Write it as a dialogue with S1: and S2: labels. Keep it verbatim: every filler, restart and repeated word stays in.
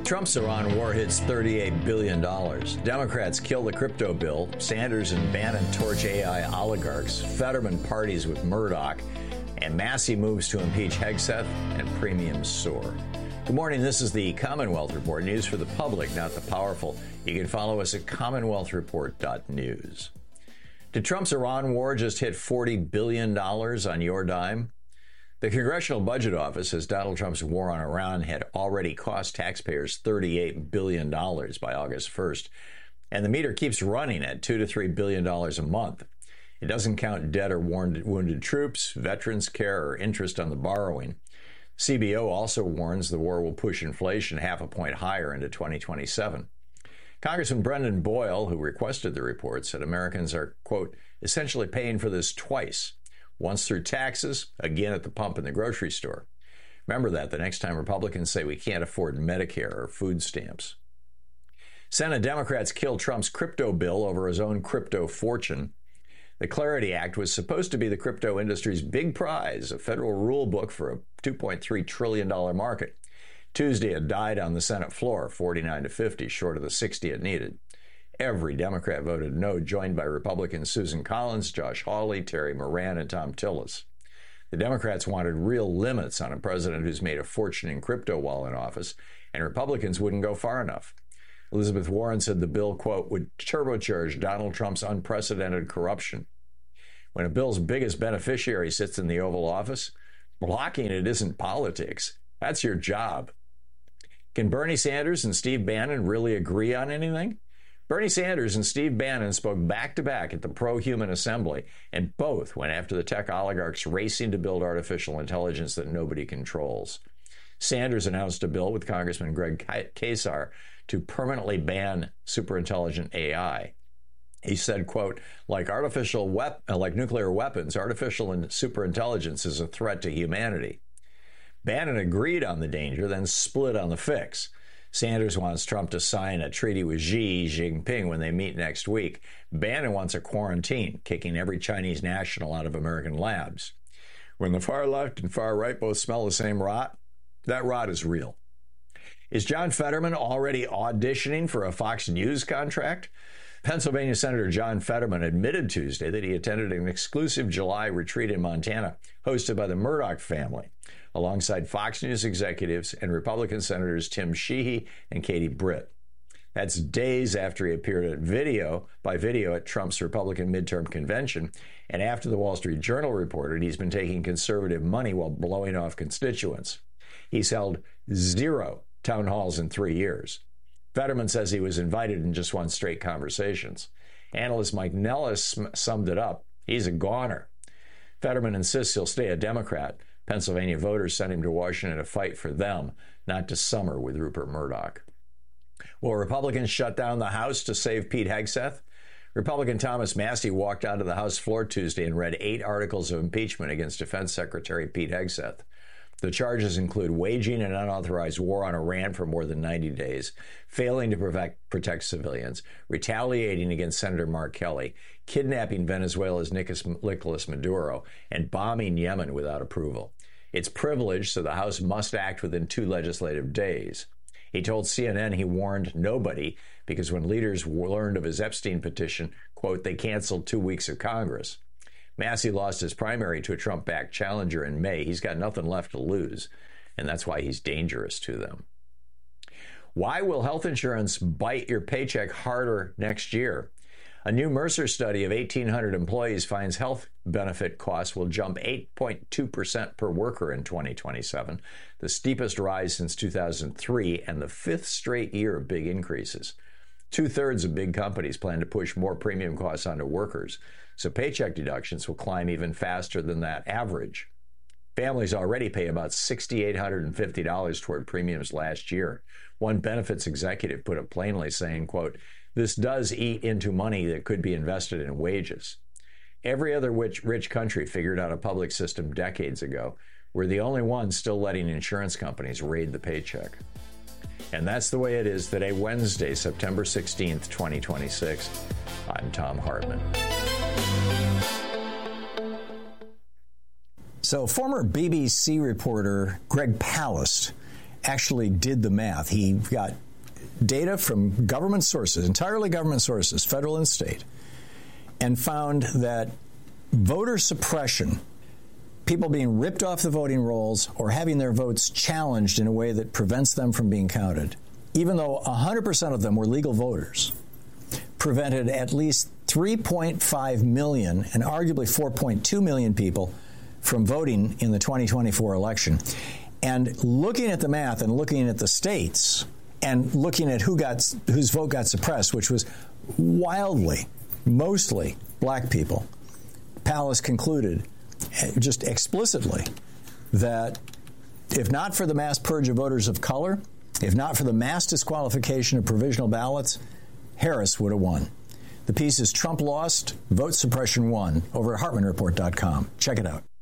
S1: Trump's Iran war hits thirty-eight billion dollars. Democrats kill the crypto bill. Sanders and Bannon torch A I oligarchs. Fetterman parties with Murdoch. And Massey moves to impeach Hegseth, and premiums soar. Good morning. This is the Commonwealth Report. News for the public, not the powerful. You can follow us at commonwealth report dot news. Did Trump's Iran war just hit forty billion dollars on your dime? The Congressional Budget Office says Donald Trump's war on Iran had already cost taxpayers thirty-eight billion dollars by August first, and the meter keeps running at two to three billion dollars a month. It doesn't count dead or wounded troops, veterans' care, or interest on the borrowing. C B O also warns the war will push inflation half a point higher into twenty twenty-seven. Congressman Brendan Boyle, who requested the report, said Americans are, quote, essentially paying for this twice. Once through taxes, again at the pump in the grocery store. Remember that the next time Republicans say we can't afford Medicare or food stamps. Senate Democrats killed Trump's crypto bill over his own crypto fortune. The Clarity Act was supposed to be the crypto industry's big prize, a federal rule book for a two point three trillion dollars market. Tuesday, it died on the Senate floor, forty-nine to fifty, short of the sixty it needed. Every Democrat voted no, joined by Republicans Susan Collins, Josh Hawley, Terry Moran, and Tom Tillis. The Democrats wanted real limits on a president who's made a fortune in crypto while in office, and Republicans wouldn't go far enough. Elizabeth Warren said the bill, quote, would turbocharge Donald Trump's unprecedented corruption. When a bill's biggest beneficiary sits in the Oval Office, blocking it isn't politics. That's your job. Can Bernie Sanders and Steve Bannon really agree on anything? Bernie Sanders and Steve Bannon spoke back-to-back at the Pro-Human Assembly, and both went after the tech oligarchs racing to build artificial intelligence that nobody controls. Sanders announced a bill with Congressman Greg Casar to permanently ban superintelligent A I. He said, quote, like artificial wep- like nuclear weapons, artificial and superintelligence is a threat to humanity. Bannon agreed on the danger, then split on the fix. Sanders wants Trump to sign a treaty with Xi Jinping when they meet next week. Bannon wants a quarantine, kicking every Chinese national out of American labs. When the far left and far right both smell the same rot, that rot is real. Is John Fetterman already auditioning for a Fox News contract? Pennsylvania Senator John Fetterman admitted Tuesday that he attended an exclusive July retreat in Montana hosted by the Murdoch family, alongside Fox News executives and Republican Senators Tim Sheehy and Katie Britt. That's days after he appeared at video by video at Trump's Republican midterm convention, and after the Wall Street Journal reported he's been taking conservative money while blowing off constituents. He's held zero town halls in three years. Fetterman says he was invited in just one straight conversations. Analyst Mike Nellis summed it up. He's a goner. Fetterman insists he'll stay a Democrat. Pennsylvania voters sent him to Washington to fight for them, not to summer with Rupert Murdoch. Will Republicans shut down the House to save Pete Hegseth? Republican Thomas Massey walked onto the House floor Tuesday and read eight articles of impeachment against Defense Secretary Pete Hegseth. The charges include waging an unauthorized war on Iran for more than ninety days, failing to protect, protect civilians, retaliating against Senator Mark Kelly, kidnapping Venezuela's Nicolas Maduro, and bombing Yemen without approval. It's privileged, so the House must act within two legislative days. He told C N N he warned nobody because when leaders learned of his Epstein petition, quote, they canceled two weeks of Congress. Massey lost his primary to a Trump-backed challenger in May. He's got nothing left to lose, and that's why he's dangerous to them. Why will health insurance bite your paycheck harder next year? A new Mercer study of eighteen hundred employees finds health benefit costs will jump eight point two percent per worker in twenty twenty-seven, the steepest rise since two thousand three and the fifth straight year of big increases. Two-thirds of big companies plan to push more premium costs onto workers, so paycheck deductions will climb even faster than that average. Families already pay about six thousand eight hundred fifty dollars toward premiums last year. One benefits executive put it plainly, saying, quote, this does eat into money that could be invested in wages. Every other rich, rich country figured out a public system decades ago. We're the only ones still letting insurance companies raid the paycheck. And that's the way it is today, Wednesday, September sixteenth, twenty twenty-six. I'm Thom Hartmann.
S2: So former B B C reporter Greg Palast actually did the math. He got data from government sources, entirely government sources, federal and state, and found that voter suppression, people being ripped off the voting rolls or having their votes challenged in a way that prevents them from being counted, even though one hundred percent of them were legal voters, prevented at least three point five million and arguably four point two million people from voting in the twenty twenty-four election. And looking at the math and looking at the states and looking at who got whose vote got suppressed, which was wildly, mostly black people, Pallas concluded just explicitly that if not for the mass purge of voters of color, if not for the mass disqualification of provisional ballots, Harris would have won. The piece is Trump Lost, Vote Suppression Won, over at Hartmann Report dot com. Check it out.